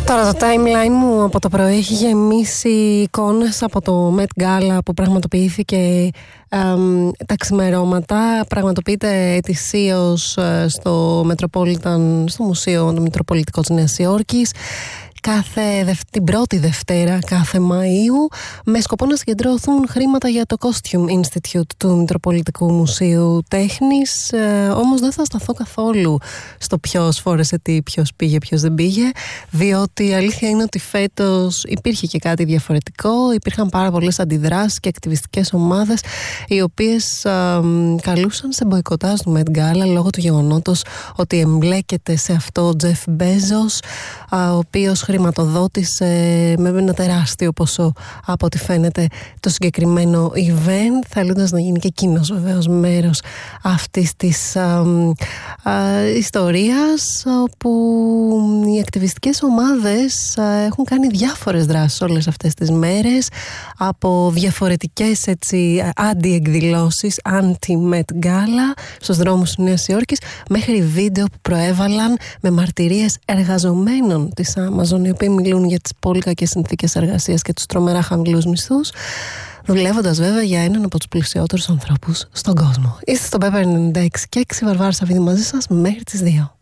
Τώρα το timeline μου από το πρωί έχει γεμίσει εικόνες από το Met Gala που πραγματοποιήθηκε τα ξημερώματα. Πραγματοποιείται ετησίως στο Metropolitan, στο Μουσείο του Μητροπολιτικού της Νέας Υόρκης, την πρώτη Δευτέρα κάθε Μαΐου, με σκοπό να συγκεντρωθούν χρήματα για το Costume Institute του Μητροπολιτικού Μουσείου Τέχνης. Όμως δεν θα σταθώ καθόλου στο ποιος φόρεσε τι, ποιος πήγε, ποιος δεν πήγε, διότι η αλήθεια είναι ότι φέτος υπήρχε και κάτι διαφορετικό. Υπήρχαν πάρα πολλές αντιδράσεις και ακτιβιστικές ομάδες οι οποίες καλούσαν σε μποϊκοτάζ του Met Gala λόγω του γεγονότος ότι εμπλέκεται σε αυτό ο Jeff Bezos, ο οποίος χρηματοδότησε με ένα τεράστιο ποσό, από ό,τι φαίνεται, το συγκεκριμένο event, θέλοντας να γίνει και εκείνος βεβαίως μέρος αυτής της ιστορίας, όπου οι ακτιβιστικές ομάδες έχουν κάνει διάφορες δράσεις όλες αυτές τις μέρες, από διαφορετικές αντιεκδηλώσεις, anti-Met Gala στους δρόμους της Νέας Υόρκης, μέχρι βίντεο που προέβαλαν με μαρτυρίες εργαζομένων της Amazon, οι οποίοι μιλούν για τις πολύ κακές συνθήκες εργασίας και τους τρομερά χαμηλούς μισθούς, δουλεύοντας βέβαια για έναν από τους πλουσιότερους ανθρώπους στον κόσμο. Είστε στο Pepper 96 και 6 Βαρβάρα Σαββίδη μαζί σας μέχρι τις 2.